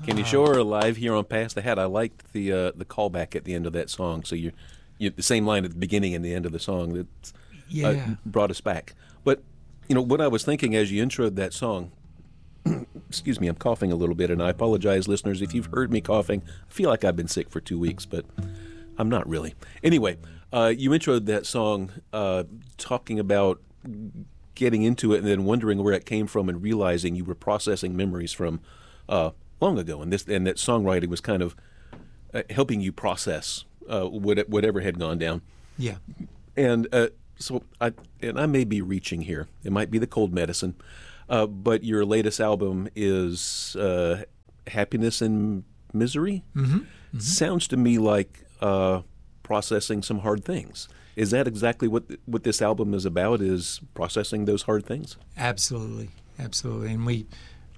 Kenny Shore live here on Pass the Hat. I liked the callback at the end of that song. So you the same line at the beginning and the end of the song that brought us back. But what I was thinking as you introed that song. Excuse me, I'm coughing a little bit, and I apologize, listeners, if you've heard me coughing. I feel like I've been sick for 2 weeks, but I'm not really. Anyway, you introed that song talking about getting into it and then wondering where it came from and realizing you were processing memories from long ago, and that songwriting was kind of helping you process whatever had gone down. Yeah. And so I may be reaching here. It might be the cold medicine. But your latest album is Happiness and Misery? Mm-hmm. Mm-hmm. Sounds to me like processing some hard things. Is that exactly what this album is about, is processing those hard things? Absolutely. Absolutely. And we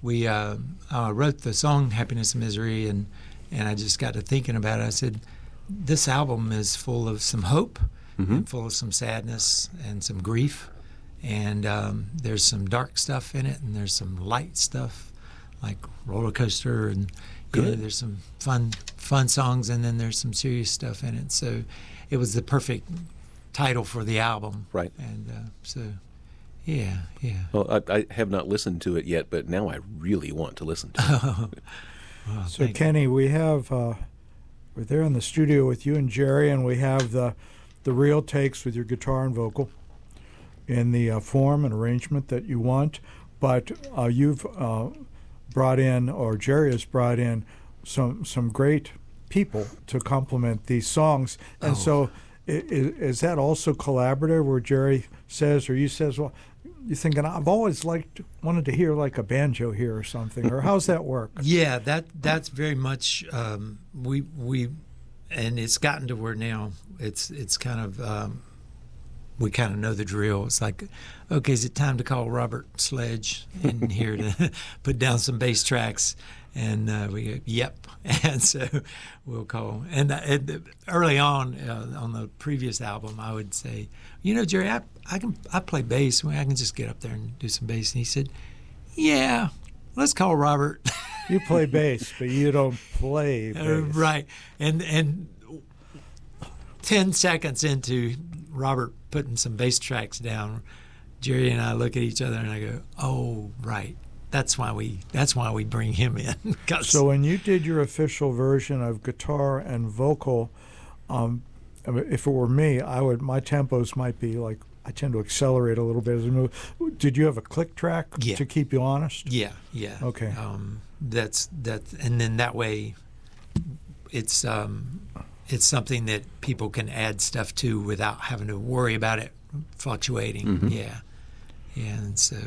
wrote the song Happiness and Misery, and I just got to thinking about it. I said, this album is full of some hope and full of some sadness and some grief. And there's some dark stuff in it, and there's some light stuff like Roller Coaster, and there's some fun songs, and then there's some serious stuff in it. So it was the perfect title for the album. Right. And yeah. Well, I have not listened to it yet, but now I really want to listen to it. Well, so Kenny, we have we're there in the studio with you and Jerry, and we have the real takes with your guitar and vocal in the form and arrangement that you want, but you've brought in, or Jerry has brought in, some great people to complement these songs. And so is that also collaborative, where Jerry says, or you says, well, you're thinking, I've always wanted to hear like a banjo here or something, or how's that work? Yeah, that's very much, we and it's gotten to where now it's kind of, we kind of know the drill. It's like, okay, is it time to call Robert Sledge in here to put down some bass tracks? And we go, yep. And so we'll call. And early on the previous album, I would say, Jerry, I play bass. I can just get up there and do some bass. And he said, yeah, let's call Robert. You play bass, but you don't play bass. Right. And 10 seconds into Robert putting some bass tracks down, Jerry and I look at each other and I go, "Oh, right. That's why we bring him in." So when you did your official version of guitar and vocal, if it were me, my tempos might be like, I tend to accelerate a little bit as I move. Did you have a click track to keep you honest? Yeah. Okay. That's and then that way, it's something that people can add stuff to without having to worry about it fluctuating. Mm-hmm. Yeah, and so.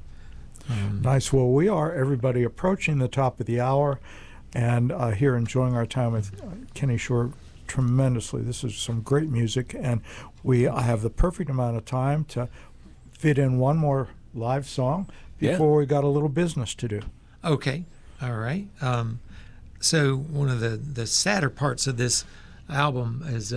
Nice. Well, we are, everybody, approaching the top of the hour, and here enjoying our time with Kenny Shore tremendously. This is some great music, and I have the perfect amount of time to fit in one more live song before we got a little business to do. Okay. All right. So one of the sadder parts of this album is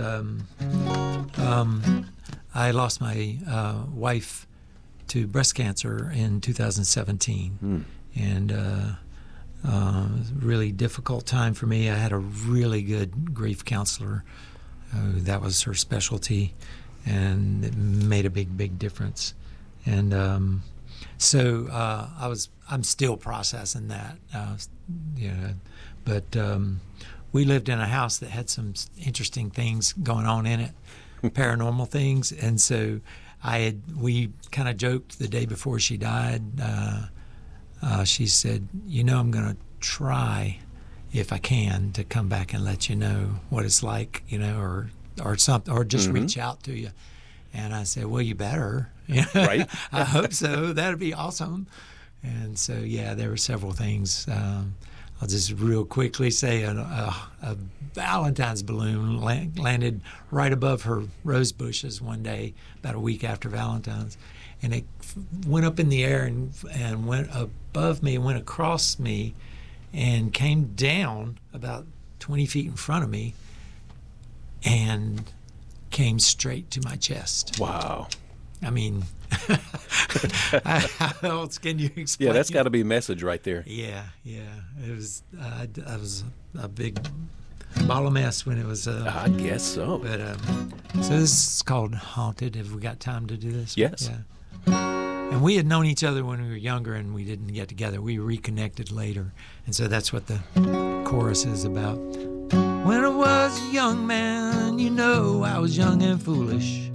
I lost my wife to breast cancer in 2017, and it was a really difficult time for me. I had a really good grief counselor. That was her specialty, and it made a big difference. And so I'm still processing that, but we lived in a house that had some interesting things going on in it, paranormal things, and so we kind of joked the day before she died. She said, I'm going to try, if I can, to come back and let you know what it's like, or something, or just reach out to you. And I said, well, you better. Right. I hope so. That'd be awesome. And so, there were several things. I'll just real quickly say a Valentine's balloon landed right above her rose bushes one day, about a week after Valentine's, and it went up in the air and went above me, went across me, and came down about 20 feet in front of me, and came straight to my chest. Wow. I mean, How else can you explain? Yeah, that's got to be a message right there. Yeah. It was. I was a big ball of mess when it was. I guess so. But so this is called "Haunted." Have we got time to do this? Yes. Yeah. And we had known each other when we were younger, and we didn't get together. We reconnected later, and so that's what the chorus is about. When I was a young man, you know, I was young and foolish.